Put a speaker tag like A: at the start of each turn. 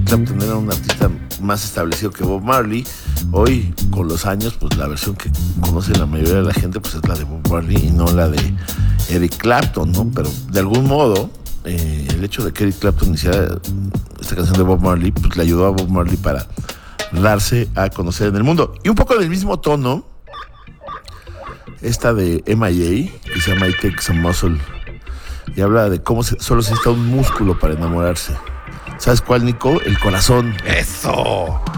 A: Clapton era un artista más establecido que Bob Marley. Hoy, con los años, pues la versión que conoce la mayoría de la gente pues es la de Bob Marley y no la de Eric Clapton, ¿no? Pero de algún modo, el hecho de que Eric Clapton hiciera esta canción de Bob Marley, pues le ayudó a Bob Marley para darse a conocer en el mundo. Y un poco del mismo tono, esta de M.I.A., que se llama I Take Some Muscle, y habla de cómo solo se necesita un músculo para enamorarse. ¿Sabes cuál, Nico? El corazón.
B: ¡Eso!